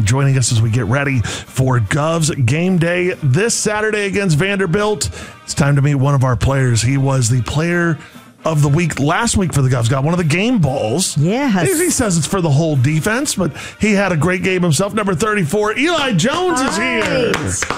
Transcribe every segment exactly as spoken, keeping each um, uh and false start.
joining us as we get ready for Govs game day this Saturday against Vanderbilt. It's time to meet one of our players. He was the player of the week last week for the Govs. Got one of the game balls. Yes. He, he says it's for the whole defense, but he had a great game himself. Number thirty-four, Eli Jones is here.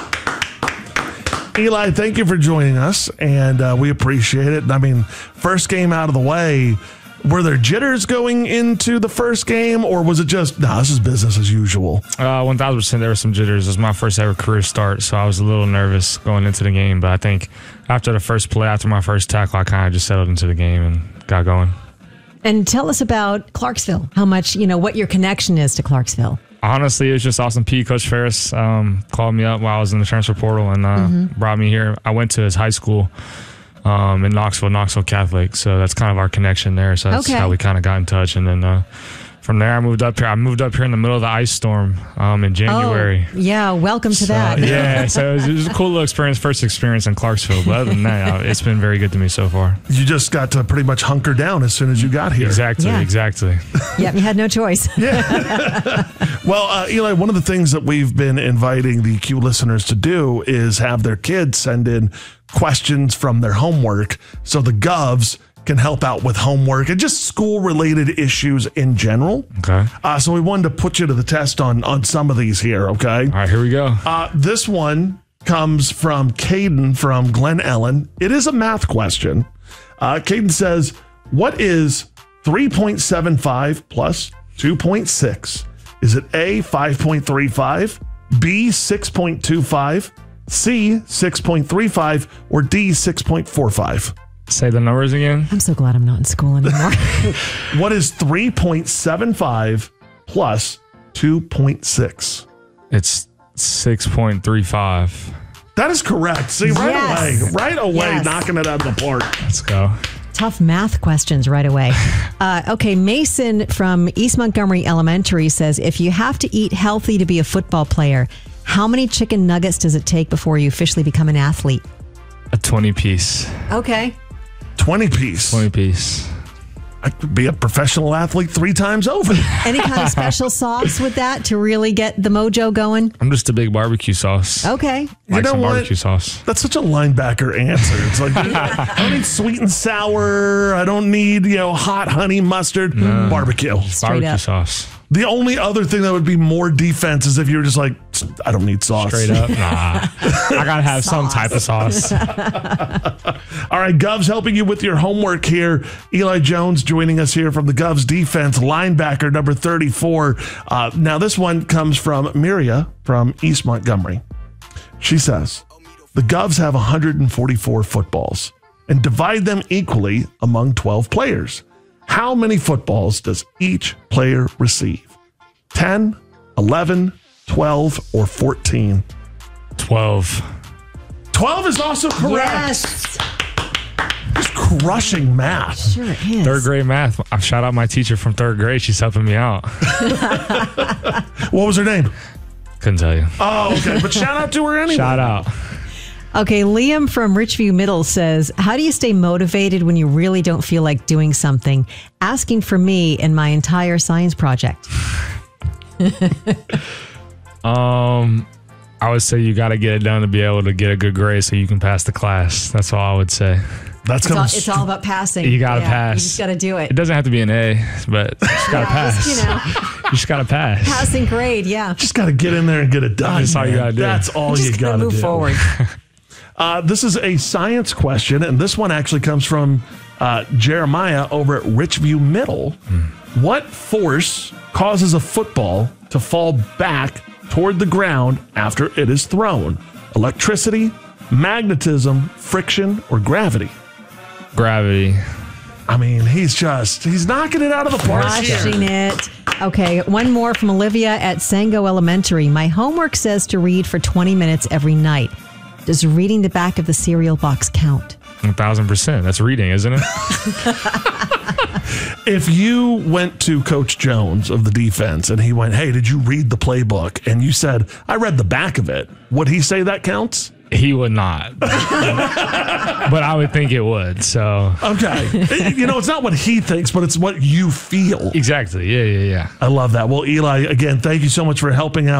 Eli, thank you for joining us, and uh, we appreciate it. I mean, first game out of the way, were there jitters going into the first game, or was it just, no, nah, this is business as usual? Uh, one thousand percent there were some jitters. It was my first ever career start, so I was a little nervous going into the game. But I think after the first play, after my first tackle, I kind of just settled into the game and got going. And tell us about Clarksville, how much, you know, what your connection is to Clarksville. Honestly, it was just Austin Peay. Coach Ferris um, called me up while I was in the transfer portal and uh, mm-hmm. brought me here. I went to his high school um, in Knoxville, Knoxville Catholic. So that's kind of our connection there. So that's okay. how we kind of got in touch. And then uh, from there, I moved up here. I moved up here in the middle of the ice storm um, in January. Oh, yeah, welcome to so, that. Yeah, so it was, it was a cool little experience, first experience in Clarksville. But other than that, it's been very good to me so far. You just got to pretty much hunker down as soon as you got here. Exactly, yeah. exactly. Yeah, you had no choice. Yeah. Well, uh, Eli, one of the things that we've been inviting the Q listeners to do is have their kids send in questions from their homework so the Govs can help out with homework and just school-related issues in general. Okay. Uh, so we wanted to put you to the test on, on some of these here, okay? All right, here we go. Uh, this one comes from Caden from Glen Ellen. It is a math question. Uh, Caden says, what is three point seven five plus two point six? Is it A, five point three five, B, six point two five, C, six point three five, or D, six point four five? Say the numbers again. I'm so glad I'm not in school anymore. What is three point seven five plus two point six? It's six point three five. That is correct. See, right yes. away, right away, yes. knocking it out of the park. Let's go. Tough math questions right away. Uh, okay, Mason from East Montgomery Elementary says, if you have to eat healthy to be a football player, how many chicken nuggets does it take before you officially become an athlete? A twenty piece. Okay. twenty piece. twenty piece. I could be a professional athlete three times over. Any kind of special sauce with that to really get the mojo going? I'm just a big barbecue sauce. Okay. You Like know some what? barbecue sauce. That's such a linebacker answer. It's like, I don't need sweet and sour. I don't need, you know, hot honey mustard. No. Barbecue. Straight Barbecue up. sauce. The only other thing that would be more defense is if you were just like, I don't need sauce. Straight up. Nah. I got to have some type of sauce. All right, Govs helping you with your homework here. Eli Jones joining us here from the Govs defense, linebacker number thirty-four. Uh, now, this one comes from Miria from East Montgomery. She says, the Govs have one hundred forty-four footballs and divide them equally among twelve players. How many footballs does each player receive? ten, eleven, twelve, or fourteen? twelve. twelve is also correct. Yes. Just crushing math. Sure is. Third grade math. I shout out my teacher from third grade. She's helping me out. What was her name? Couldn't tell you. Oh, okay. But shout out to her anyway. Shout out. Okay, Liam from Richview Middle says, how do you stay motivated when you really don't feel like doing something? Asking for me and my entire science project. um, I would say you got to get it done to be able to get a good grade so you can pass the class. That's all I would say. That's It's all, comes. it's all about passing. You got to Yeah, pass. You just got to do it. It doesn't have to be an A, but you just got to Yeah, pass. just, you know, You just got to pass. passing grade, yeah. Just got to get in there and get it done. That's all you man. gotta do. That's all Just you got to move do. forward. Uh, this is a science question, and this one actually comes from uh, Jeremiah over at Richview Middle. Mm. What force causes a football to fall back toward the ground after it is thrown? Electricity, magnetism, friction, or gravity? Gravity. I mean, he's just, he's knocking it out of the park here. Crushing it. Okay, one more from Olivia at Sango Elementary. My homework says to read for twenty minutes every night. Does reading the back of the cereal box count? A thousand percent. That's reading, isn't it? If you went to Coach Jones of the defense and he went, hey, did you read the playbook? And you said, I read the back of it. Would he say that counts? He would not. But I would think it would. So Okay. You know, it's not what he thinks, but it's what you feel. exactly. Yeah, yeah, yeah. I love that. Well, Eli, again, thank you so much for helping out.